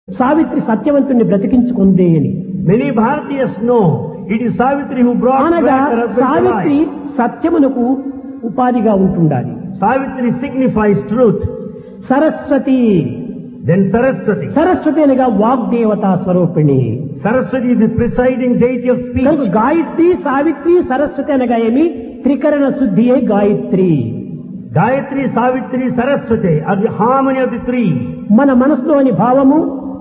సావిత్రి సత్యవంతుణ్ణి బ్రతికించుకుంది అని. Many Bharatiyas know it is Savitri who brought అనగా back her husband to Savitri life. సత్యమునకు ఉపాధిగా ఉంటుండాలి. Savitri signifies truth. Saraswati, Then Saraswati. Saraswati అనగా వాగ్దేవతా స్వరూపిణి. Saraswati is the presiding deity of speech. కనుక గాయత్రి, సావిత్రి, సరస్వతి అనగా ఏమి? త్రికరణ శుద్ధియే Gayatri. Gayatri, Savitri, Saraswati are the harmony of the three. మన మనసులోని భావము,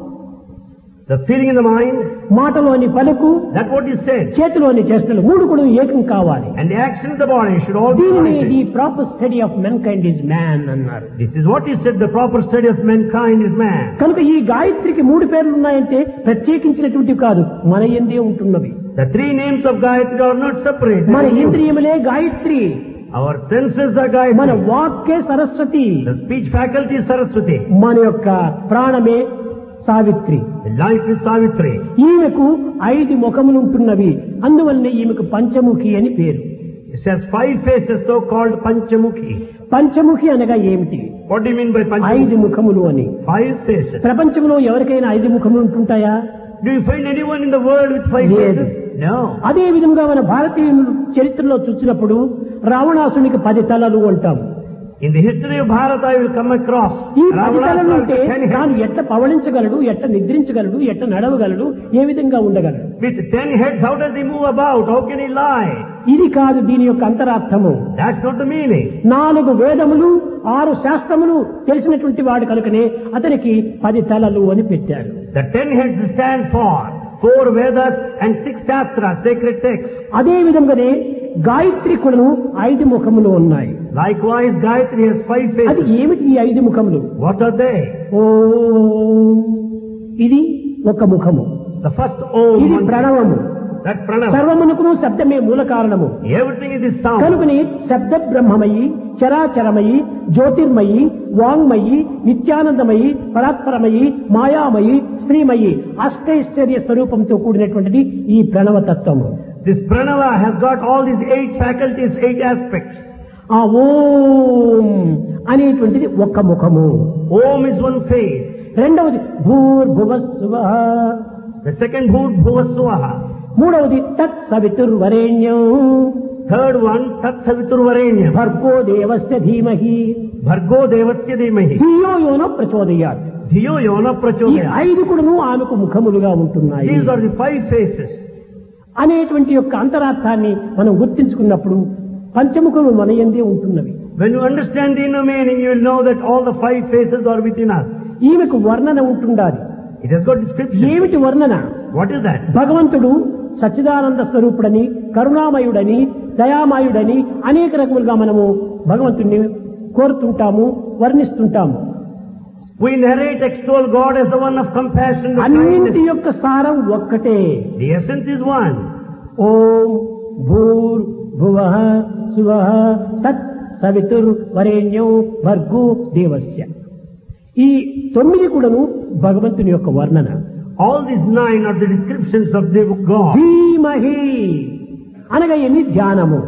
The feeling in the mind, మాటలోని పలుకు, that's what is said. చేతిలోని చేష్టలు మూడు కూడా ఏకం కావాలి. And the action of the body should all be దీనిని united. The proper study of men kind is man అన్నారు. This is what is said, the proper study of mankind is man. కనుక ఈ గాయత్రికి మూడు పేర్లు ఉన్నాయంటే ప్రత్యేకించినటువంటివి కాదు, మన యందే ఉంటున్నవి. The three names of Gayatri are not separate. మన ఇంద్రియములే గాయత్రి, Our senses are మన Gayatri. వాక్కే Saraswati, The speech faculty is Saraswati. మన యొక్క ప్రాణమే Savitri. The life is Savitri. ఈమెకు 5 ముఖములు ఉంటున్నవి, అందువల్లనే ఈమెకు పంచముఖి అని పేరు. It has 5 faces, so called Panchamukhi. Panchamukhi అనగా ఏమిటి? What do you mean by 5 Panchamukhi? ముఖములు అని. 5 faces. ప్రపంచంలో ఎవరికైనా 5 ముఖములు ఉంటుంటాయా? Do you find anyone in the world with 5 Yes. faces? No. అదే విధంగా మన భారతీయుల చరిత్రలో చూసినప్పుడు రావణాసునికి 10 తలలు అంటాం. In the history of Bharata, you will come across ఈ 10 తలలు Ravana ఉంటే 10 తాను heads. ఎట్ట పవళించగలడు, ఎట్ట నిద్రించగలడు, ఎట్ట నడవగలడు, ఏ విధంగా ఉండగలడు? With 10 heads, how does he move about? How can he lie? ఇది కాదు దీని యొక్క అంతరార్థము. That's not the meaning. 4 వేదములు 6 శాస్త్రములు తెలిసినటువంటి వాడు కనుకనే అతనికి 10 తలలు అని పెట్టారు. The 10 heads stand for 4 Vedas and 6 Shastras, sacred texts. అదే విధంగానే గాయత్రి కూడాను 5 ముఖములు ఉన్నాయి. Likewise, Gayatri has 5 అది faces. ఏమిటి ఈ 5 ముఖములు? What are they? ఓం, ఇది ఒక ముఖము. The first Om, ఇది ప్రణవము. that's Pranava. సర్వమునకును శబ్దమే మూల కారణము. Everything is this sound. కనుకని శబ్ద బ్రహ్మమయి, చరాచరమయి, జ్యోతిర్మయి, వాంగ్మయి, నిత్యానందమయి, పరాత్పరమయి, మాయామయి, శ్రీమయి, అష్టైశ్వర్య స్వరూపంతో కూడినటువంటిది ఈ ప్రణవతత్వము. This Pranava has got all these 8 faculties, 8 aspects. ఆ ఓం అనేటువంటిది ఒక్క ముఖము. Om is one face. రెండవది భూర్భువస్సువః, The second Bhut Bhuvaswaha. మూడవది తత్ సవితుర్వరేణ్యం, Third one, Tat Savitur Varenyam. భర్గో దేవస్య ధీమహి, Bhargo Devasya Dhimahi. ధియో యోనో ప్రచోదయాత్. Dhiyo Yona ఈ Prachodaya. 5 కూడాను ఆమెకు ముఖములుగా ఉంటున్నాయి These are the 5 faces. అనేటువంటి యొక్క అంతరార్థాన్ని మనం గుర్తించుకున్నప్పుడు పంచముఖము మన యందే ఉంటున్నవి. When you understand the inner meaning, you will know that all the 5 faces are within us. ఈమెకు వర్ణన ఉంటుండాలి. It has got description. ఏమిటి వర్ణన? What is that? భగవంతుడు సచ్చిదానంద స్వరూపుడని, కరుణామయుడని, దయామయుడని అనేక రకములుగా మనము భగవంతుడిని కోరుతుంటాము, వర్ణిస్తుంటాము. We narrate, extol God as the one of compassion and అన్నింటి kindness. యొక్క సారం ఒక్కటే. The essence is one. ఓం భూర్ భువః సువః తత్ సవితుర్ వరేణ్యం భర్గో దేవస్య. ఈ 9 కూడాను భగవంతుని యొక్క వర్ణన. All these 9 are the descriptions of the God. ధీమహి అనగా ఏమి? ధ్యానము.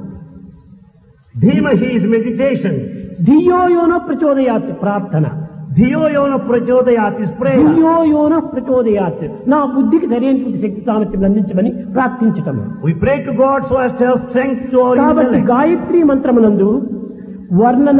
Dhimahi is meditation. ధియో యోనో ప్రచోదయాత్ ప్రార్థన. Dhiyo Yona Prachodayat is prayer. ధియో యోనో ప్రచోదయాత్, నా బుద్ధికి సరైనటువంటి శక్తి సామర్థ్యం అందించమని ప్రార్థించటం. We pray to God so as to have strength to our కాబట్టి intellect. గాయత్రి మంత్రమునందు వర్ణన,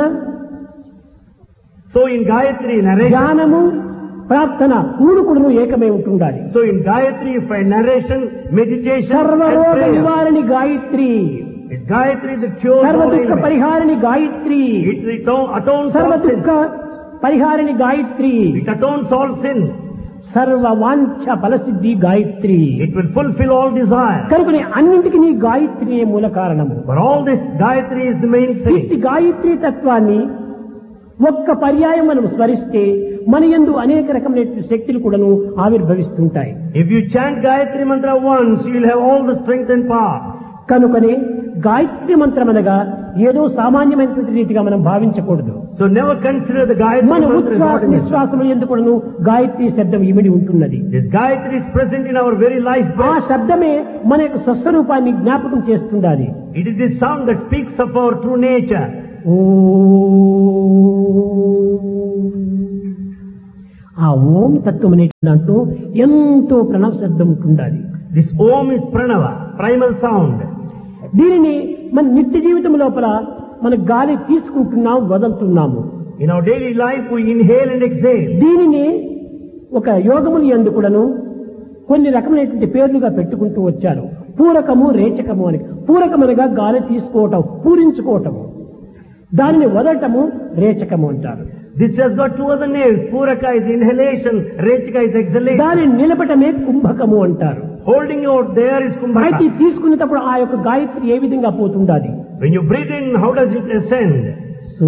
So in Gayatri narration, ధ్యానము, ప్రార్థన 3 కూడాను ఏకమై ఉంటుండాలి. so in Gayatri you find narration, meditation and సర్వరోగ prayer. నివారణి Gayatri, It's Gayatri that cures all సర్వదుఃఖ ailments. పరిహారిణి Gayatri, It atones all సర్వదుఃఖ sins. పరిహారిణి Gayatri, It atones all sins. సర్వ వాంఛ ఫలసిద్ధి Gayatri. It will fulfill all desire. కనుకనే అన్నింటికి నీ గాయత్రి మూల కారణము. For all this, Gayatri is the main ఇట్టి thing. Gayatri తత్వాన్ని ఒక్క పర్యాయం మనం స్మరిస్తే మన యందు అనేక రకమైన శక్తులు కూడాను ఆవిర్భవిస్తుంటాయి. If you chant Gayatri mantra once, you will have all the strength and power. కనుకనే గాయత్రి మంత్రం అనగా ఏదో సామాన్యమైనటువంటి రీతిగా మనం భావించకూడదు. So never consider the Gayatri మన mantra as ఉచ్ఛ్వాస ordinary. నిశ్వాసములు ఎందుకు కూడాను గాయత్రి శబ్దం ఇమిడి ఉంటున్నది. This Gayatri is present in our very life ఆ breath. శబ్దమే మన యొక్క స్వస్వరూపాన్ని జ్ఞాపకం చేస్తుండాలి. It is the sound that speaks of our true nature. ఆ ఓం తత్వం అనే దాంట్లో ఎంతో ప్రణవ శబ్దం ఉంటుండాలి. This Om is Pranava, primal sound. దీనిని మన నిత్య జీవితం లోపల మన గాలి తీసుకుంటున్నాం, వదులుతున్నాము. In our daily life we inhale and exhale. దీనిని ఒక యోగములు యందు కూడాను కొన్ని రకమైనటువంటి పేర్లుగా పెట్టుకుంటూ వచ్చారు. పూరకము, రేచకము అని. పూరకమనగా గాలి తీసుకోవటం, పూరించుకోవటము. దానిని వదలటము రేచకము అంటారు. This has got two other names. Puraka is inhalation, Rechika is exhalation. దానిని నిలపటమే కుంభకము అంటారు. Holding out there is అయితే Kumbhaka. తీసుకునేటప్పుడు ఆ యొక్క గాయత్రి ఏ విధంగా పోతుండాలి? When you breathe in, how does it ascend? So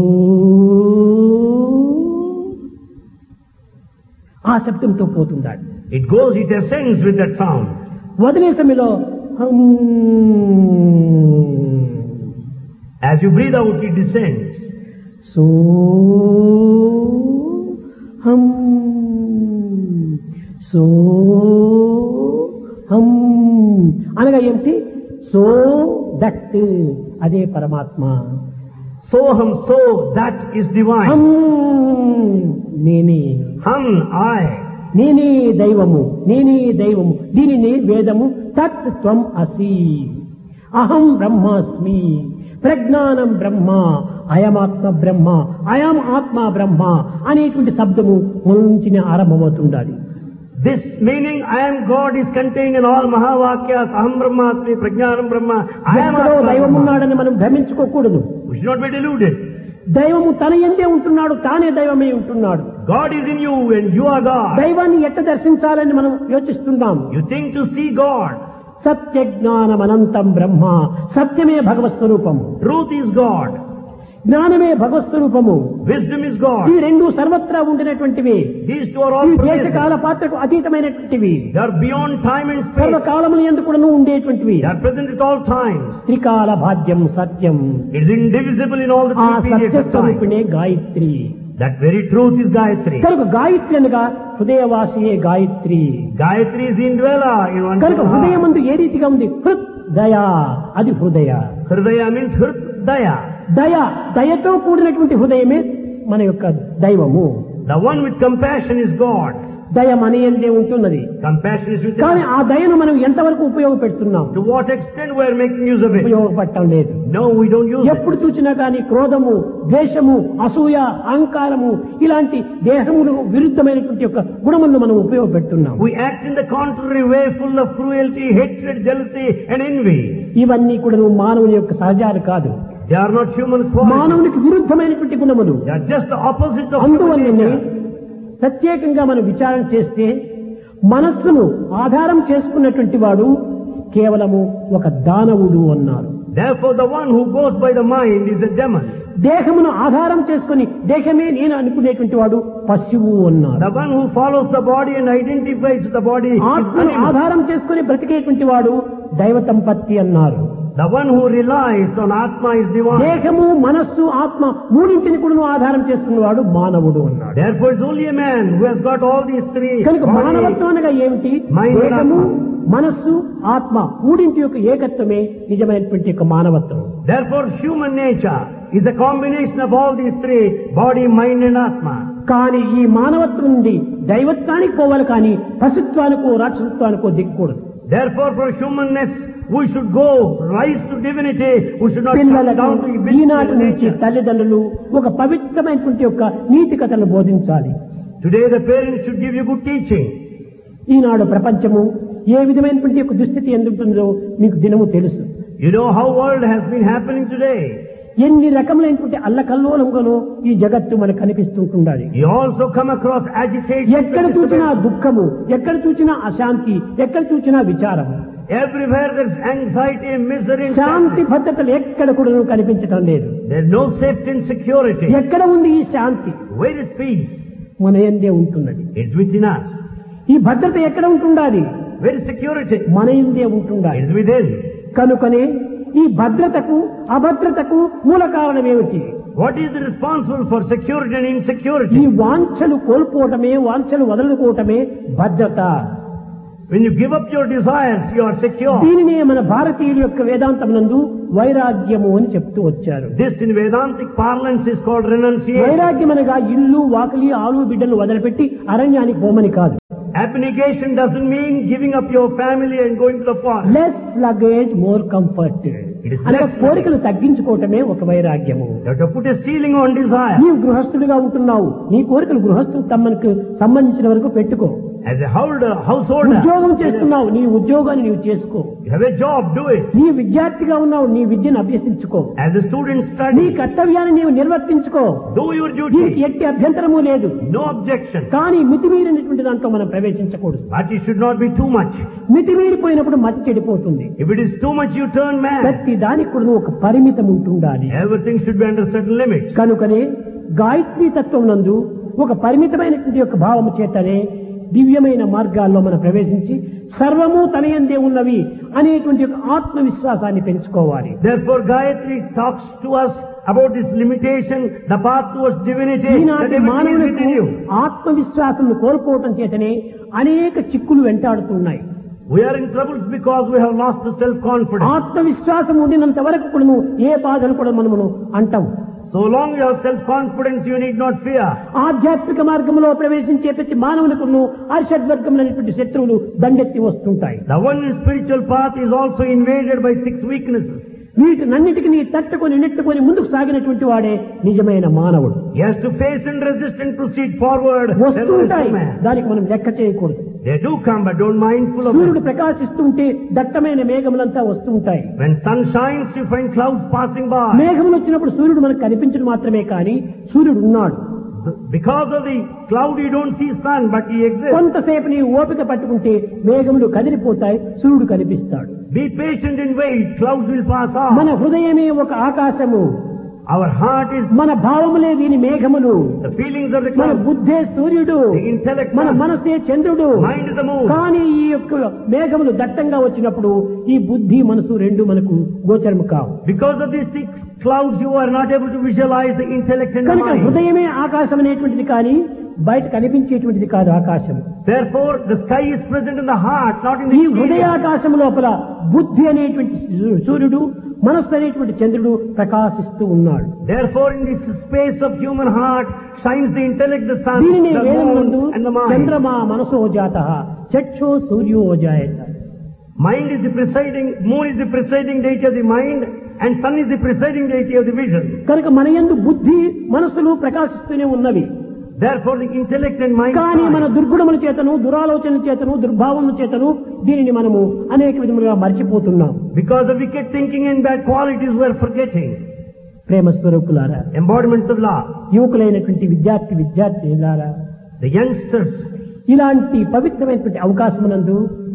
ఆ శబ్దంతో పోతుండాలి. It goes, it ascends with that sound. వదిలే సమయంలో As you breathe out, it descends. So హం సో హం అనగా ఏమిటి? సో దట్ అదే పరమాత్మ. Soham, so that is divine. హం నేనే, Hum, I. నేనే దైవము, నేనే దైవము. దీనిని వేదము తత్ త్వం అసి, అహం బ్రహ్మాస్మి, ప్రజ్ఞానం బ్రహ్మ, అయమాత్మ బ్రహ్మ, అయం ఆత్మ బ్రహ్మ అనేటువంటి శబ్దము నుంచి ఆరంభమవుతుండాలి. This meaning, I am God, is contained in all Mahavakyas. Aham Brahmasmi, Prajnanam Brahma, I am ఎక్కడో Atma దైవం Brahma. ఉన్నాడని మనం భ్రమించుకోకూడదు. We should not be deluded. దైవము తన యందే ఉంటున్నాడు, తానే దైవమే ఉంటున్నాడు. God is in you and you are God. దైవాన్ని ఎట్ట దర్శించాలని మనం యోచిస్తున్నాం. You think to see God. సత్య జ్ఞానం అనంతం బ్రహ్మ, సత్యమే భగవత్ స్వరూపము, Truth is God. జ్ఞానమే భగవత్ స్వరూపము. Wisdom is God. ఈ రెండు సర్వత్రా ఉండినటువంటివి. These two are all ఈ pervasive. దేశకాల పాత్రకు అతీతమైనటువంటివి. They are beyond time and space. సర్వకాలములు యందు కూడాను ఉండేటువంటివి. They are present at all times. త్రికాల భాగ్యం సత్యం. It is indivisible in all the ఆ three periods Satya of time. స్వరూపిణే Gayatri. That very truth is Gayatri. కనుక గాయత్రి అనగా హృదయవాసియే Gayatri. Gayatri is the indweller in one కనుక heart. హృదయమందు ఏ రీతిగా ఉంది? హృద్ దయ, అది హృదయ. Hridaya means Hridaya. దయ, దయతో కూడినటువంటి హృదయమే మన యొక్క దైవము. The one with compassion is God. దయ మన యందే ఉంటున్నది. Compassion is within కానీ us. ఆ దయను మనం ఎంతవరకు ఉపయోగపెడుతున్నాం? To what extent we are making use of it? ఉపయోగపడటం లేదు. No, we don't use ఎప్పుడు it. చూసినా కానీ క్రోధము, ద్వేషము, అసూయ, అహంకారము ఇలాంటి దేహములు విరుద్ధమైనటువంటి యొక్క గుణములను మనం ఉపయోగపెడుతున్నాం. We act in the contrary way, full of cruelty, hatred, jealousy and envy. ఇవన్నీ కూడా మానవుని యొక్క సహజాలు కాదు. They are not human qualities. మానవునికి విరుద్ధమైనటువంటి గుణములు. They are just the opposite of human అందువల్లనే nature. ప్రత్యేకంగా మనం విచారణ చేస్తే మనస్సును ఆధారం చేసుకున్నటువంటి వాడు కేవలము ఒక దానవుడు అన్నారు. Therefore, the one who goes by the mind is a demon. దేహమును ఆధారం చేసుకుని దేహమే నేను అనుకునేటువంటి వాడు పశువు అన్నారు. The one who follows the body and identifies with the body is ఆత్మను animal. ఆధారం చేసుకుని బ్రతికేటువంటి వాడు దైవ సంపత్తి అన్నారు. The one who relies on Atma is divine. దేహము, మనస్సు, ఆత్మ మూడింటిని కూడా ఆధారం చేసుకున్నవాడు మానవుడు అన్నాడు. Therefore, it's only a man who has got all these three. కనుక body, మానవత్వం అనగా ఏమిటి? mind, దేహము, Atma. మనస్సు, ఆత్మ మూడింటి యొక్క ఏకత్వమే నిజమైనటువంటి యొక్క మానవత్వం. Therefore, human nature is a combination of all these three: body, mind and Atma. కానీ ఈ మానవత్వం నుండి దైవత్వానికి పోవాలి, కానీ పశుత్వానికో రాక్షసత్వానికో దిక్కూడదు. Therefore, for humanness, we should go, rise to divinity. We should not come పిల్లలకు down to ఈనాటి beast నుంచి nature. తల్లిదండ్రులు ఒక పవిత్రమైనటువంటి యొక్క నీతి కథను బోధించాలి. Today, the parents should give you good teaching. ఈనాడు ప్రపంచము ఏ విధమైనటువంటి యొక్క దుస్థితి ఎందుంటుందో మీకు దినము తెలుసు. You know how world has been happening today. ఎన్ని రకములైనటువంటి అల్లకల్లోలంగానో ఈ జగత్తు మనకు కనిపిస్తుంటుండాలి. You also come across agitation. ఎక్కడ చూసినా దుఃఖము, ఎక్కడ చూసినా అశాంతి, ఎక్కడ చూసినా విచారము. Everywhere there is anxiety and misery and Shanti sadness. భద్రతలు ఎక్కడ కూడా కనిపించటం లేదు. There is no safety and security. ఎక్కడ ఉంది ఈ శాంతి? Where is peace? మన యందే ఉంటున్నది. It's within us. ఈ భద్రత ఎక్కడ ఉంటుండాలి? Where is security? మన యందే ఉంటుండాలి. It's within. కనుకనే ఈ భద్రతకు అభద్రతకు మూల కారణం ఏమిటి? What is responsible for security and ఈ insecurity? వాంఛలు కోల్పోవటమే, వాంఛలు వదులుకోవటమే భద్రత. When you give up your desires, you are secure. దీనినే మన భారతీయుల యొక్క వేదాంతమునందు వైరాగ్యము అని చెప్తూ వచ్చారు. This in Vedantic parlance is called renunciation. వైరాగ్యం అనగా ఇల్లు వాకిలి ఆలు బిడ్డను వదిలిపెట్టి అరణ్యానికి పోమని కాదు. Abnegation doesn't mean giving up your family and going to the forest. Less luggage more comfort అనగా కోరికలు తగ్గించుకోవటమే ఒక వైరాగ్యము. You have to put a ceiling on desire. నీవు గృహస్థుడిగా ఉంటున్నావు, నీ కోరికలు గృహస్థుడు తమకు సంబంధించిన వరకు పెట్టుకో. As a householder, ఉద్యోగం చేస్తున్నావు, నీ ఉద్యోగాన్ని నీవు చేసుకో. you have a job, do it. నీ విద్యార్థిగా ఉన్నావు, నీ విద్యను అభ్యసించుకో. As a student, నీ study. కర్తవ్యాన్ని నీవు నిర్వర్తించుకో. Do your దీనికి duty. ఎట్టి అభ్యంతరము లేదు. No objection. కానీ మితిమీరినటువంటి దాంట్లో మనం ప్రవేశించకూడదు. But it should not be too much. మితిమీరిపోయినప్పుడు మతి చెడిపోతుంది. If it is too much, you turn mad. ప్రతి దానికి కూడా ఒక పరిమితం ఉంటుండాలి. Everything should be under certain limits. కనుకనే గాయత్రీ తత్వం నందు ఒక పరిమితమైనటువంటి యొక్క భావము చేతనే దివ్యమైన మార్గాల్లో మనం ప్రవేశించి సర్వము తనయందే ఉన్నవి అనేటువంటి ఒక ఆత్మవిశ్వాసాన్ని పెంచుకోవాలి. Therefore, Gayatri talks to us about this limitation, the path towards divinity. That ఈనాటి everything is మానవులకు within you. ఆత్మవిశ్వాసం కోల్పోవటం చేతనే అనేక చిక్కులు వెంటాడుతున్నాయి. We are in troubles because we have lost the self-confidence. ఆత్మవిశ్వాసం ఉండినంత వరకు కూడా ఏ బాధలు కూడా మనము అంటాం. So long you have self-confidence, you need not fear. ఆధ్యాత్మిక మార్గంలో ప్రవేశించే ప్రతి మానవులకు అరిషడ్వర్గములైనటువంటి శత్రువులు దండెత్తి వస్తుంటాయి. The one in spiritual path is also invaded by 6 weaknesses. వీటినన్నిటికీ తట్టుకొని నెట్టుకొని ముందుకు సాగినటువంటి వాడే నిజమైన మానవుడు. He has to face and resist and proceed forward. వస్తుంటాయి, దానికి మనం లెక్క చేయకూడదు. They do come, but don't mindful of సూర్యుడు them. ప్రకాశిస్తుంటే దట్టమైన మేఘములంతా వస్తుంటాయి. When sun shines, you find clouds passing by. మేఘములు వచ్చినప్పుడు సూర్యుడు మనకు కనిపించడం మాత్రమే కానీ సూర్యుడు ఉన్నాడు. Because of the cloud, you don't see sun, but he exists. కొంతసేపు నీ ఓపిక పట్టుకుంటే మేఘములు కదిలిపోతాయి, సూర్యుడు కనిపిస్తాడు. Be patient and wait, clouds will pass మన off. హృదయమే ఒక ఆకాశము, Our heart is మన భావములే దీని మేఘములు, the feelings of the మన cloud. బుద్ధే సూర్యుడు, The intellect, మన మనసే చంద్రుడు. mind is the moon. కానీ ఈ యొక్క మేఘములు దట్టంగా వచ్చినప్పుడు ఈ బుద్ధి మనసు రెండు మనకు గోచరము కావు. Because of these 6 clouds, you are not able to visualize the intellect and the కనుక mind. హృదయమే ఆకాశం అనేటువంటిది కానీ బయట కనిపించేటువంటిది కాదు ఆకాశం. Therefore, the sky is present in the heart, not in ఈ the హృదయాకాశం లోపల బుద్ధి అనేటువంటి సూర్యుడు, మనస్సు అనేటువంటి చంద్రుడు ప్రకాశిస్తూ ఉన్నాడు. Therefore, in this space of human heart shines the intellect, the sun, దీనిని the వేదమునందు moon, and the mind. చంద్రమా మనసో జాతః చక్షో సూర్యో జాయత. Mind is the presiding, moon is the presiding deity of the mind, and sun is the presiding deity of the vision. కనుక మన యందు బుద్ధి మనస్సులు ప్రకాశిస్తూనే ఉన్నవి. Therefore, the intellect and mind కానీ మన shine. దుర్గుణముల చేతను, దురాలోచనల చేతను, దుర్భావముల చేతను దీనిని మనము అనేక విధములుగా మర్చిపోతున్నాం. Because of wicked thinking and bad qualities, we are forgetting. ప్రేమ స్వరూపులారా, Embodiments of love. యువకులైనటువంటి విద్యార్థులారా, The youngsters, ఇలాంటి పవిత్రమైనటువంటి అవకాశమునందు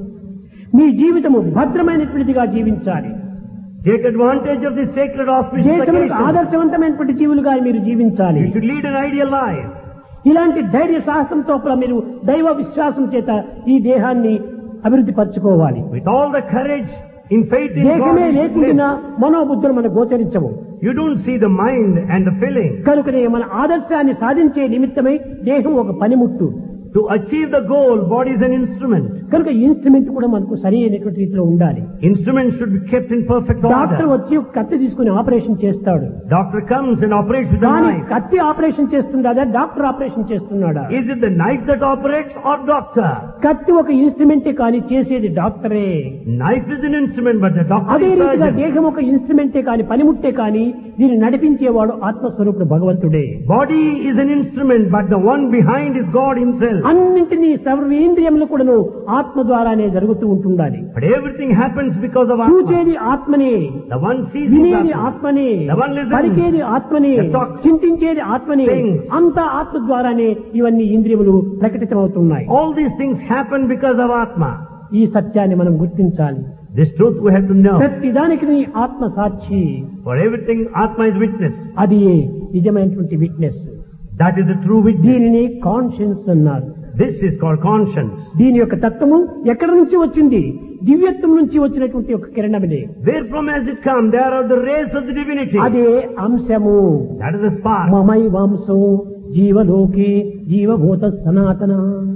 మీ జీవితము భద్రమైనటువంటిదిగా జీవించాలి. take advantage of the sacred auspicious దేశములకు occasion. ఆదర్శవంతమైనటువంటి జీవులుగా మీరు జీవించాలి. You should lead an ideal life. ఇలాంటి ధైర్య సాహసంతో మీరు దైవ విశ్వాసం చేత ఈ దేహాన్ని అభివృద్ధి పరచుకోవాలి. With all the courage in faith in God. దేహమే you should లేకుండా live. మనోబుద్ధులు మనకు గోచరించవు. You don't see the mind and the feeling. కనుకనే మన ఆదర్శాన్ని సాధించే నిమిత్తమై దేహం ఒక పనిముట్టు. To achieve the goal, body is an instrument. కనుక ఇన్స్ట్రుమెంట్ కూడా మనకు సరి అయినటువంటి రీతిలో ఉండాలి. Instruments should be kept in perfect doctor order. వచ్చి కత్తి తీసుకుని ఆపరేషన్ చేస్తాడు. Doctor comes and operates with the కానీ knife. కత్తి ఆపరేషన్ చేస్తుందా, డాక్టర్ ఆపరేషన్ చేస్తున్నాడా? Is it the knife that operates or doctor? కత్తి ఒక ఇన్స్ట్రుమెంటే కానీ చేసేది డాక్టరే. Knife is an instrument, but the doctor అదే is రీతిగా surgeon. దేహం ఒక ఇన్స్ట్రుమెంటే కానీ పనిముట్టే కానీ దీన్ని నడిపించేవాడు ఆత్మస్వరూపుడు భగవంతుడే. Body is an instrument, but the one behind is God himself. అన్నింటినీ సర్వేంద్రియములు కూడాను ఆత్మ ద్వారానే జరుగుతూ ఉంటుండాలి. But everything happens because of Atma. చూచేది ఆత్మనే, The one sees వినేది is Atma. ఆత్మనే, The one listens. పలికేది ఆత్మనే, The talk. చింతించేది ఆత్మనే. Things. అంతా ఆత్మ ద్వారానే ఇవన్నీ ఇంద్రియములు ప్రకటితమవుతున్నాయి. All these things happen because of Atma. ఈ సత్యాన్ని మనం గుర్తించాలి. This truth we have to know. ప్రతి దానికి నీ ఆత్మ సాక్షి. For everything, Atma is witness. అది నిజమైనటువంటి witness. That is the true witness. దీనిని కాన్షియన్స్ అన్నారు. This is called conscience. దీని యొక్క తత్వము ఎక్కడి నుంచి వచ్చింది? దివ్యత్వం నుంచి వచ్చినటువంటి ఒక కిరణమే. Where from has it come? There are the rays of the divinity. అదే అంశము. That is the spark. మమై వంశో జీవలోకే జీవభూత సనాతన.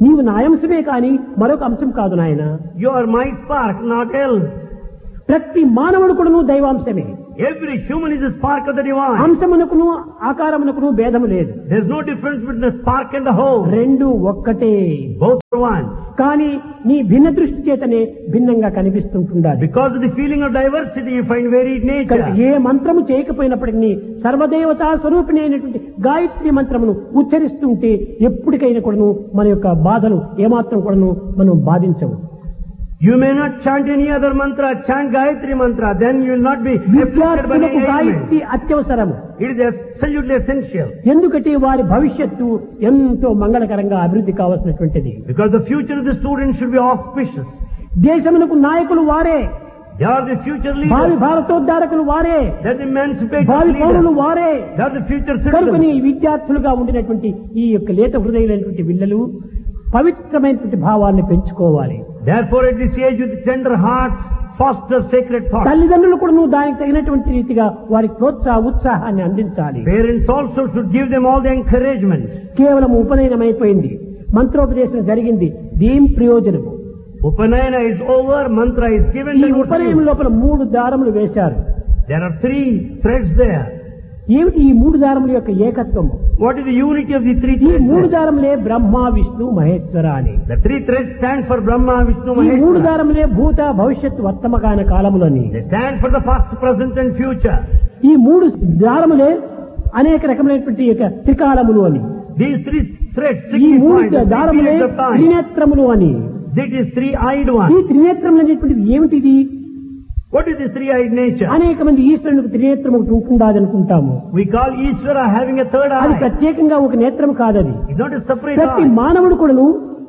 నీవు నా అంశమే కానీ మరొక అంశం కాదు నాయన. You are my spark, not else. ప్రతి మానవుడు కూడాను దైవాంశమే. Every human is a spark of the divine. అంశమునకును ఆకారమునకును భేదము లేదు. There is no difference between the spark and the whole. రెండు ఒక్కటే. Both are one. కానీ నీ భిన్న దృష్టి చేతనే భిన్నంగా కనిపిస్తుంటుండాలి. Because of the feeling of diversity, you find varied nature. ఏ మంత్రము చేయకపోయినప్పటికీ సర్వదేవతా స్వరూపిణి అయినటువంటి గాయత్రి మంత్రమును ఉచ్చరిస్తుంటే ఎప్పటికైనా కూడాను మన యొక్క బాధలు ఏమాత్రం కూడాను మనం బాధించవు. You may not chant any other mantra, chant Gayatri mantra, then you will not be affected by any విద్యార్థులకు Gayatri ailment. అత్యవసరము. It is absolutely essential. ఎందుకంటే వారి భవిష్యత్తు ఎంతో మంగళకరంగా అభివృద్ధి కావాల్సినటువంటిది. Because the future of the students should be auspicious. దేశమునకు నాయకులు వారే, They are the future భావి leaders. భారతోద్ధారకులు వారే, They are the emancipated భావి పౌరులు leaders. వారే. They are the future కనుకని citizens. విద్యార్థులుగా ఉండినటువంటి ఈ యొక్క లేత హృదయులైనటువంటి పిల్లలు పవిత్రమైనటువంటి భావాన్ని పెంచుకోవాలి. Therefore, at this age, with tender hearts, foster sacred thoughts. తల్లిదండ్రులు కూడా నువ్వు దానికి తగినటువంటి రీతిగా వారికి ఉత్సాహాన్ని అందించాలి. Parents also should give them all the encouragement. కేవలం ఉపనయనమైపోయింది, మంత్రోపదేశం జరిగింది, దీని ప్రయోజనము. Upanayana is over, mantra is given. ఈ then what to ఉపనయనం do? లోపల 3 దారములు వేశారు. There are 3 threads there. ఏమిటి ఈ 3 దారముల యొక్క ఏకత్వము? What is the unity of the 3 ఈ threads? 3 దారములే బ్రహ్మ విష్ణు మహేశ్వర అని. The 3 threads stand for Brahma, Vishnu, ఈ 3 Maheshwara. దారములే భూత భవిష్యత్తు వర్తమాన కాలములని. They stand for the past, present and future. ఈ 3 దారములే అనేక రకమైనటువంటి యొక్క త్రికాలములు అని. These 3 threads ఈ 3 signify the 3 దారములే periods of time. త్రినేత్రములు అని. That is 3-eyed ఈ one. త్రినేత్రములు అనేటువంటిది ఏమిటిది? What is this 3-eyed nature? అనేక మంది ఈశ్వరునికి త్రినేత్రం ఒకటి ఉంటుందాది అనుకుంటాము. We call Ishvara having a third అది eye. ప్రత్యేకంగా ఒక నేత్రం కాదది. It's not a separate ప్రతి eye. మానవుడు కూడాను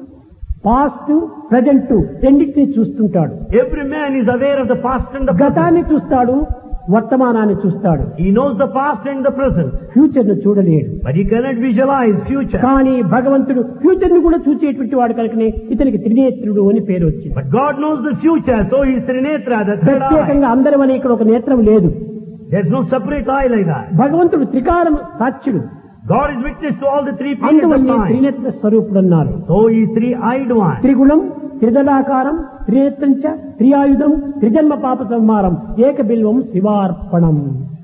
పాస్ట్ ప్రజెంట్ రెండింటినీ చూస్తుంటాడు. Every man is aware of the past and the present. గతాన్ని చూస్తాడు, వర్తమానాన్ని చూస్తాడు, He knows the past and the present. Future ను చూడలేడు. But he cannot visualize future. కానీ భగవంతుడు ఫ్యూచర్ ను కూడా చూసేటువంటి వాడు కనుకనే ఇతనికి త్రినేత్రుడు అని పేరు వచ్చింది. But God knows the future, so he is Trinetra, the third eye. ప్రత్యేకంగా అందరం అని ఇక్కడ ఒక నేత్రం లేదు. There's no separate eye like that. భగవంతుడు త్రికాలం సాక్షుడు, God is witness to all the 3 periods of అందువల్ల time. త్రినేత్ర స్వరూపుడు అన్నారు. So he is 3-eyed one. త్రిగుణం త్రిదళాకారం త్రినేత్రంచ త్రియాయుధం త్రిజన్మ పాప సంహారం ఏకబిల్వం శివార్పణం.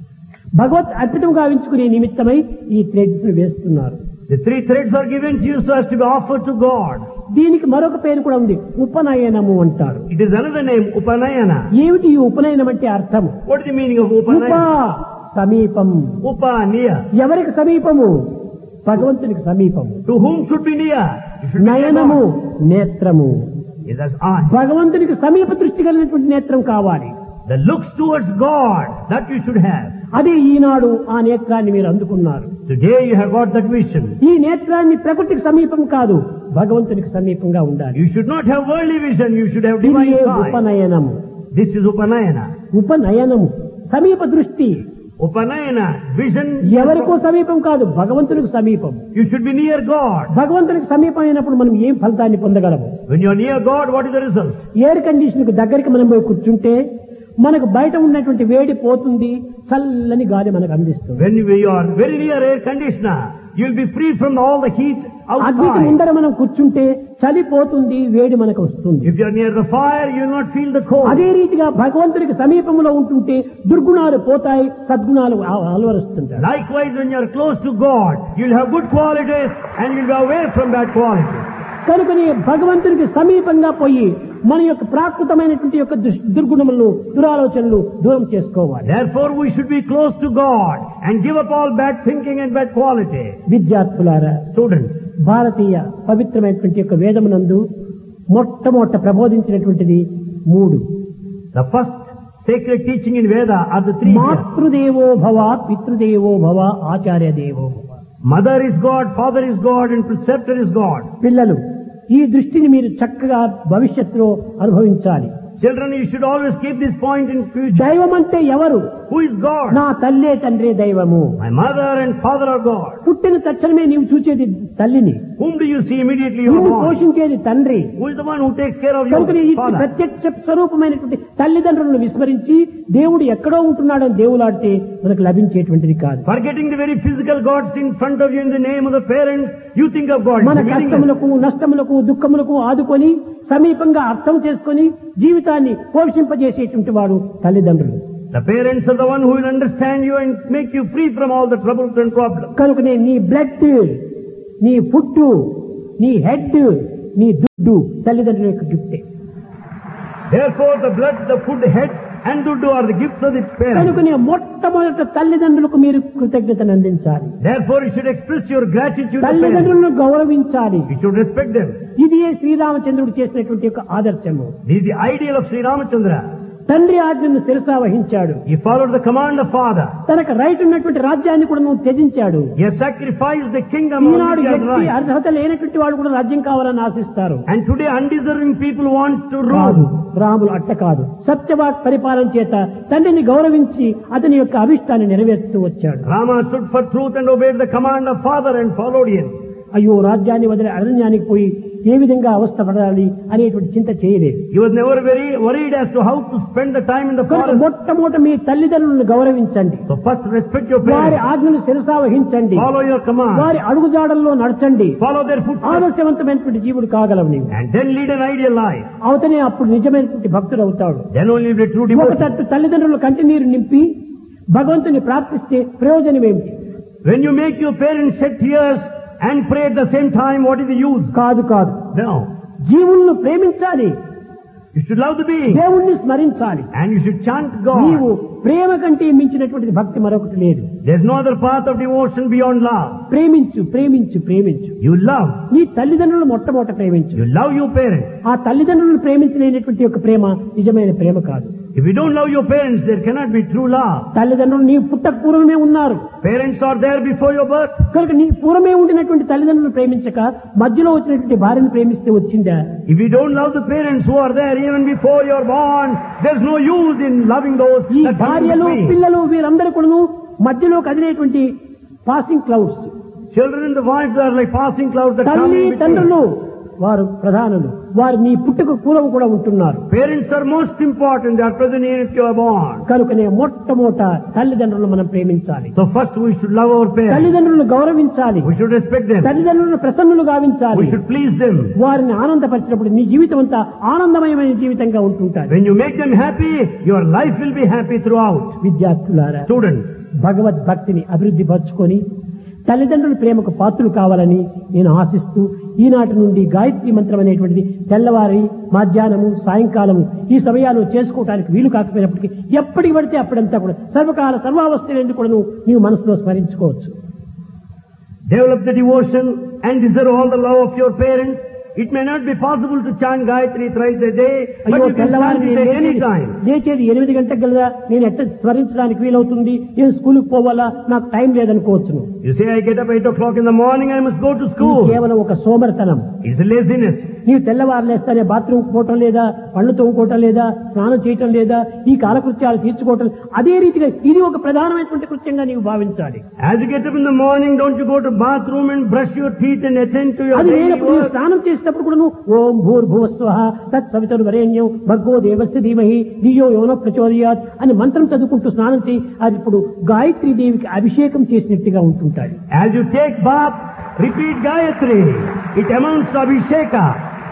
భగవత్ అర్పితం గావించుకునే నిమిత్తమై ఈ థ్రెడ్స్ వేస్తున్నారు. The 3 threads are given to you so as to be offered to God. దీనికి మరొక పేరు కూడా ఉంది, ఉపనయనము అంటారు. It is another name, Upanayana. ఏమిటి ఈ ఉపనయనం అంటే అర్థము? What is the meaning of ఉప Upanayana? సమీపం. Upa, near. ఎవరికి సమీపము? భగవంతునికి సమీపము. To whom should be near? You should be near నయనము God. నేత్రము. It is eye. భగవంతునికి సమీప దృష్టి కలిగినటువంటి నేత్రం కావాలి. The looks towards God, that you should have. అదే ఈనాడు ఆ నేత్రాన్ని మీరు అందుకున్నారు. Today you have got that vision. ఈ నేత్రాన్ని ప్రకృతికి సమీపం కాదు, భగవంతునికి సమీపంగా ఉండాలి. You should not have worldly vision, you should have ఇది divine sight. ఉపనయనము. This is Upanayana. ఉపనయనము సమీప దృష్టి. Upanayana, vision. ఎవరికో సమీపం కాదు, భగవంతునికి సమీపం. You should be near God. భగవంతునికి సమీపం అయినప్పుడు మనం ఏం ఫలితాన్ని పొందగలము? When you are near God, what is the result? Air condition కు దగ్గరికి మనం పోయి కూర్చుంటే మనకు బయట ఉన్నటువంటి వేడి పోతుంది, చల్లని గాలి మనకు అందిస్తుంది. When you are very near air conditioner, you will be free from all the heat అగ్నికి outside. ముందర మనం కూర్చుంటే చలి పోతుంది, వేడి మనకు వస్తుంది. If you are near the fire, you will not feel the cold. అదే రీతిగా భగవంతునికి సమీపంలో ఉంటుంటే దుర్గుణాలు పోతాయి, సద్గుణాలు అలవరుస్తుంటాయి. Likewise, when you are close to God, you will have good qualities and you will be away from bad qualities. కనుకని భగవంతునికి సమీపంగా పోయి మన యొక్క ప్రాకృతమైనటువంటి యొక్క దుర్గుణములను దురాలోచనలు దూరం చేసుకోవాలి. Therefore, we should be close to God and give up all bad thinking and bad quality. విద్యార్థులారా, Students, భారతీయ పవిత్రమైనటువంటి యొక్క వేదమునందు మొట్టమొదట ప్రబోధించినటువంటిది 3. the first sacred teaching in Veda are the 3 here. మాతృదేవో భవ, పితృదేవో భవ, ఆచార్య దేవో భవ. Mother is God, father is God, and preceptor is God. పిల్లలు, ఈ దృష్టిని మీరు చక్కగా భవిష్యత్తులో అనుభవించాలి. Children, you should always keep this point in future. దైవం అంటే ఎవరు? Who is God? నా తల్లే తండ్రే దైవము. My mother and father are God. పుట్టిన తక్షణమే నీవు చూచేది తల్లిని, Whom do you see immediately? You నిన్ను are born. పోషించేది తండ్రి. Who is the one who takes care of your కనుక ఈ father? ప్రత్యక్ష స్వరూపమైనటువంటి తల్లిదండ్రులను విస్మరించి దేవుడు ఎక్కడో ఉంటున్నాడని దేవులాడితే మనకు లభించేటువంటిది కాదు. Forgetting the very physical gods in front of you in the name of the parents, you think of God. మన It's meaningless. కష్టములకు నష్టములకు దుఃఖములకు ఆదుకొని సమీపంగా అర్థం చేసుకొని జీవితాన్ని పోషింపజేసేటువంటి వాడు తల్లిదండ్రులు. The parents are the one who will understand you and make you free from all the troubles and problems. కనుకనే నీ బ్లడ్, నీ ఫుడ్, నీ హెడ్, నీ దుడ్డు తల్లిదండ్రుల యొక్క గిఫ్టే. Therefore, the blood, the food, head, and duddu are the gifts of the parents. కనుకనే మొట్టమొదట తల్లిదండ్రులకు మీరు కృతజ్ఞతను అందించాలి. Therefore, you should express your gratitude to parents. తల్లిదండ్రులను గౌరవించాలి. You should respect them. ఇది శ్రీరామచంద్రుడు చేసినటువంటి యొక్క ఆదర్శము. This is the ideal of Sri Ramachandra. తండ్రి ఆజ్ఞను శిరసా వహించాడు. He followed the command of father. తనకు రైట్ ఉన్నటువంటి రాజ్యాన్ని కూడా నువ్వు త్యజించాడు. He has sacrificed the kingdom. ఈనాడు వ్యక్తి అర్హత లేనటువంటి వాడు కూడా రాజ్యం కావాలని ఆశిస్తారు. And today undeserving people want to కాదు, rule. రాములు అట్ట కాదు. సత్యవాక్ పరిపాలన చేత తండ్రిని గౌరవించి అతని యొక్క అభిష్టాన్ని నెరవేరుస్తూ వచ్చాడు. Rama stood for truth and obeyed the command of father and followed him. అయ్యో రాజ్యాన్ని వదిలి అరణ్యానికి పోయి ఏ విధంగా అవస్థ పడాలి అనేటువంటి చింత చేయలేదు. He was never very worried as to how to spend the time in the కనుక forest. మొట్టమొదట మీ తల్లిదండ్రులను గౌరవించండి. So first respect your వారి parents. ఆజ్ఞను శిరసా వహించండి. Follow your command. వారి అడుగుజాడల్లో నడచండి. Follow their footsteps. ఆదర్శవంతమైనటువంటి జీవుడు కాగలవు నీవు. And then lead an ideal life. అవతనే అప్పుడు నిజమైనటువంటి భక్తుడు అవుతాడు. Then only will be true ఒక devotee. తట్టు తల్లిదండ్రుల కంటి నీరు నింపి భగవంతుని ప్రార్థిస్తే ప్రయోజనం ఏమిటి? When you make your parents shed tears and pray at the same time, what is the use? కాదు కాదు, No. జీవులను ప్రేమించాలి, You should love the being. దేవుణ్ణి స్మరించాలి. And you should chant నీవు God. ప్రేమ కంటే మించినటువంటి భక్తి మరొకటి లేదు. There's no other path of devotion beyond love. ప్రేమించు ప్రేమించు ప్రేమించు. You love. నీ తల్లిదండ్రులు మొట్టమొదట ప్రేమించు. You love your parents. ఆ తల్లిదండ్రులను ప్రేమించలేనటువంటి యొక్క ప్రేమ నిజమైన ప్రేమ కాదు. If you don't love your parents, there cannot be true love. తల్లిదండ్రులు నీ పుట్టక పూర్వమే ఉన్నారు Parents are there before your birth. కనుక నీ పూర్వమే ఉండినటువంటి తల్లిదండ్రులను ప్రేమించక మధ్యలో వచ్చినటువంటి భార్యను ప్రేమిస్తే వచ్చిందా? If you don't love the parents who are there even before you're born, there's no use in loving those ఈ that come భార్యలు between. పిల్లలు వీరందరూ కూడా మధ్యలో కదిలేటువంటి passing clouds. Children and the wives are like passing clouds that come తల్లి in between. తండ్రులు వారు ప్రధానులు. వారు నీ పుట్టుక పూర్వం కూడా ఉంటున్నారు. Parents are most important. They are present even if you are born. కనుకనే మొట్టమొదట తల్లిదండ్రులను మనం ప్రేమించాలి. So first we should love our parents. తల్లిదండ్రులను గౌరవించాలి. We should respect them. తల్లిదండ్రులను ప్రసన్నులు గావించాలి. We should please them. వారిని ఆనందపరిచినప్పుడు నీ జీవితం అంతా ఆనందమయమైన జీవితంగా ఉంటుంటారు. When you make them happy, your life will be happy throughout. విద్యార్థులారా, Students, భగవద్భక్తిని అభివృద్ధి పరుచుకొని తల్లిదండ్రుల ప్రేమకు పాత్రలు కావాలని నేను ఆశిస్తూ ఈనాటి నుండి గాయత్రి మంత్రం అనేటువంటిది తెల్లవారి మధ్యాహ్నము సాయంకాలము ఈ సమయాలు చేసుకోవడానికి వీలు కాకపోయినప్పటికీ ఎప్పటికి పడితే అప్పుడంతా కూడా సర్వకాల సర్వావస్థలందు కూడా నీవు మనసులో స్మరించుకోవచ్చు. develop the devotion and deserve all the love of your parents. It may not be possible to chant Gayatri thrice a day, but అయ్యో you can తెల్లవారి chant it at any time. లేచేది 8 గంటలకు కదా, నేను ఎట్లా స్మరించడానికి వీలవుతుంది, నేను స్కూల్కి పోవాలా, నాకు time లేదనుకోవచ్చును. You say, I get up 8 o'clock in the morning, I must go to ఇది school. కేవలం ఒక సోమరితనం. It's a laziness. నీవు తెల్లవారు లేస్తానే బాత్రూమ్ పోవటం లేదా, పళ్ళు తోముకోవటం లేదా, స్నానం చేయటం లేదా, ఈ కాలకృత్యాలు తీర్చుకోవటం, అదే రీతిగా ఇది ఒక ప్రధానమైనటువంటి కృత్యంగా నీవు భావించాలి. As you get up in the morning, don't you go to bathroom and brush your teeth and attend to your అది daily లేనప్పుడు నీవు work. స్నానం చేసేటప్పుడు కూడా నువ్వు ఓం భూర్భువస్వః తత్సవితుర్వరేణ్యం భర్గో దేవస్య ధీమహి ధియో యోనః ప్రచోదయాత్ అని మంత్రం చదువుకుంటూ స్నానం చేయి. అది ఇప్పుడు గాయత్రీ దేవికి అభిషేకం చేసినట్టుగా ఉంటుంటాయి. As you take bath, repeat Gayatri. It amounts to Abhisheka.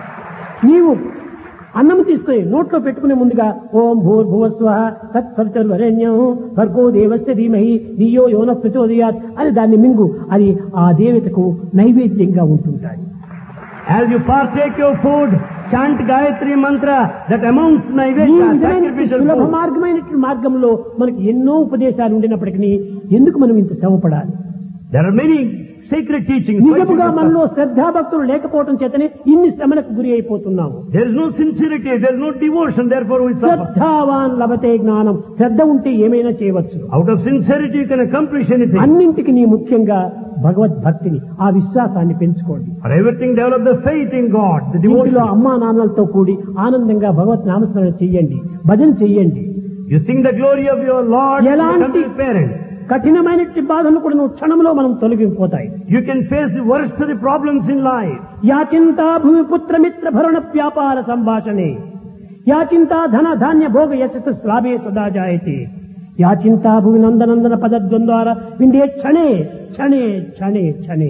నీవు అన్నం తీసుకుని నోట్లో పెట్టుకునే ముందుగా ఓం భూర్భువస్వః తత్సవితుర్వరేణ్యం భర్గో దేవస్య ధీమహి ధియో యోనః ప్రచోదయాత్ అని దాన్ని మింగు. అది ఆ దేవతకు నైవేద్యంగా ఉంటుంటాయి. As you partake your food, chant Gayatri mantra that amounts to ఈ Naivedya, విధమైన sacrificial సులభ food. మార్గమైనటువంటి మార్గంలో మనకి ఎన్నో ఉపదేశాలు ఉండినప్పటికీ ఎందుకు మనం ఇంత శ్రమపడాలి? There are many sacred teachings. నిజముగా మనలో శ్రద్ధాభక్తులు లేకపోవడం చేతనే ఇన్ని శ్రమలకు గురి అయిపోతున్నాము. There is no sincerity, there is no devotion, therefore we suffer. శ్రద్ధావాన్ లభతే జ్ఞానం. శ్రద్ధ ఉంటే ఏమైనా చేయవచ్చు. Out of sincerity you can accomplish anything. అన్నింటికి నీ ముఖ్యంగా భగవద్భక్తిని, ఆ విశ్వాసాన్ని పెంచుకోండి. For everything develop the faith in God, the ఇంటిలో devotion. అమ్మా నాన్నలతో కూడి ఆనందంగా భగవత్ నామస్మరణ చెయ్యండి, భజన చెయ్యండి. You sing the glory of your Lord to ఎలాంటి become parents. కఠినమైన బాధలు కూడా నువ్వు క్షణంలో మనం తొలగిపోతాయి. You can face the worst of the problems in life. యాచింతా భూమిపుత్రమిత్ర భరణ వ్యాపార సంభాషణే, యాచింతా ధన ధాన్య భోగ యశస్సు శ్లాభే సదా జాయతే, యాచింతా భూమి నందనందన పదద్వంద్వార విండే క్షణే క్షణే క్షణే క్షణే.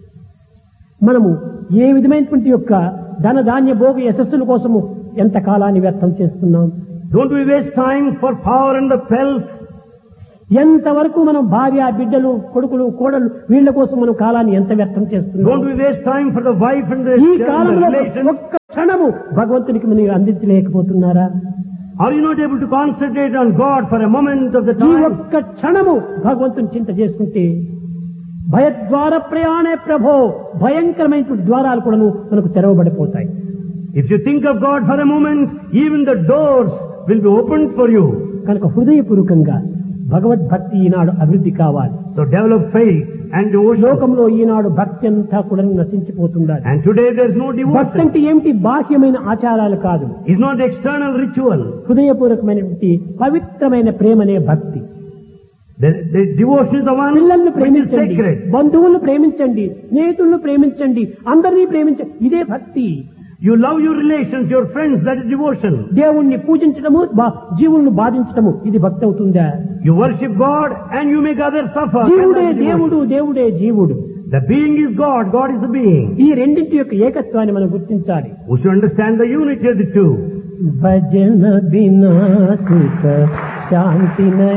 మనము ఏ విధమైనటువంటి యొక్క ధన ధాన్య భోగ యశస్సుల కోసము ఎంత కాలాన్ని వ్యర్థం చేస్తున్నాం. Don't we waste time for power and the pelf. ఎంతవరకు మనం భార్య బిడ్డలు కొడుకులు కోడలు వీళ్ల కోసం మనం కాలాన్ని ఎంత వ్యర్థం చేస్తున్నాం. Don't we waste time for the wife and the ఈ children, కాలంలో the relations. ఒక్క క్షణము భగవంతునికి మీరు అందించలేకపోతున్నారా? Are you not able to concentrate on God for a moment of the ఈ time? ఒక్క క్షణము భగవంతుని చింత చేసుకుంటే భయద్వార ప్రయాణే ప్రభో, భయంకరమైన ద్వారాలు కూడా మనకు తెరవబడిపోతాయి. If you think of God for a moment, even the doors will be opened for you. కనుక హృదయపూర్వకంగా భగవద్భక్తి ఈనాడు అభివృద్ధి కావాలి. So develop faith and devotion. లోకంలో ఈనాడు భక్తి అంతా కూడా నశించిపోతుండాలి. And today there is no భక్తి devotion. అంటే ఏమిటి? బాహ్యమైన ఆచారాలు కాదు, It's not external ritual. హృదయపూర్వకమైనటువంటి పవిత్రమైన ప్రేమనే భక్తి. The devotion is the one పిల్లల్ని which is ప్రేమించండి, sacred. బంధువులను ప్రేమించండి, స్నేహితులను ప్రేమించండి, అందరినీ ప్రేమించండి, ఇదే భక్తి. You love your relations, your friends, that is devotion. దేవుణ్ణి పూజించడము, జీవులను బాధించడము, ఇది భక్తి అవుతుందా? You worship God and you make others suffer. జీవుడే That is devotion. దేవుడు, దేవుడే జీవుడు. The being is God, God is the being. ఈ రెండింటి యొక్క ఏకత్వాన్ని మనం గుర్తించాలి. We should understand the unity of the two. భజన బినా సుఖ శాంతి